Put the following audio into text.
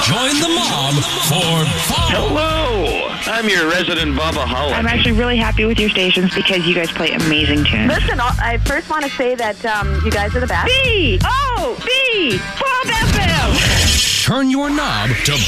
Join the mob for fun. Hello, I'm your resident Bubba Holland. I'm actually really happy with your stations because you guys play amazing tunes. Listen, I first want to say that you guys are the best. B-O-B, Bob FM. Turn your knob to